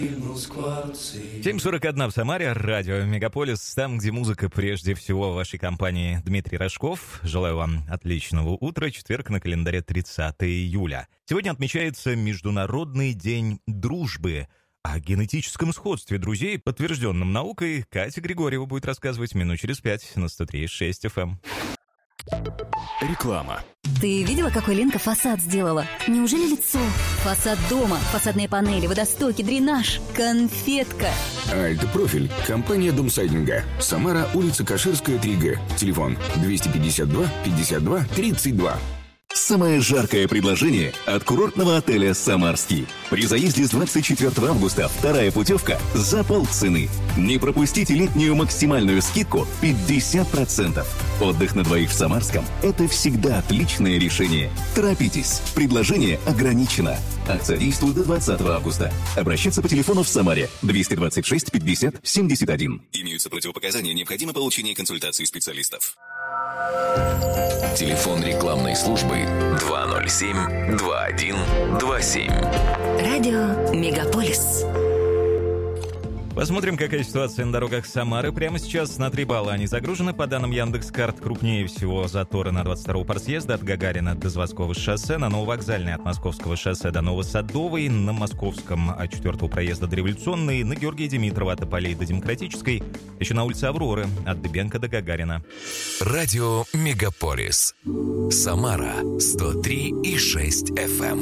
7:41 в Самаре, радио Мегаполис, там, где музыка прежде всего в вашей компании. Дмитрий Рожков. Желаю вам отличного утра. Четверг, на календаре 30 июля. Сегодня отмечается Международный день дружбы. О генетическом сходстве друзей, подтвержденном наукой, Катя Григорьева будет рассказывать минут через 5 на 103.6 FM. Реклама. Ты видела, какой Ленка фасад сделала? Неужели лицо? Фасад дома, фасадные панели, водостоки, дренаж, конфетка. Альт-профиль. Компания Домсайдинга. Самара, улица Каширская, 3Г. Телефон 252 52 32. Самое жаркое предложение от курортного отеля «Самарский». При заезде с 24 августа вторая путевка за полцены. Не пропустите летнюю максимальную скидку 50%. Отдых на двоих в Самарском – это всегда отличное решение. Торопитесь, предложение ограничено. Акция действует до 20 августа. Обращаться по телефону в Самаре 226 50 71. Имеются противопоказания, необходимо получение консультации специалистов. Телефон рекламной службы 207-2127. Радио Мегаполис. Посмотрим, какая ситуация на дорогах Самары. Прямо сейчас на 3 балла они загружены. По данным Яндекс.Карт, крупнее всего заторы на 22-го партсъезда от Гагарина до Заводского шоссе, на Нововокзальной от Московского шоссе до Новосадовой, на Московском от 4-го проезда до Революционной, на Георгия Димитрова от Тополей до Демократической, еще на улице Авроры от Дыбенко до Гагарина. Радио Мегаполис. Самара 103,6 FM.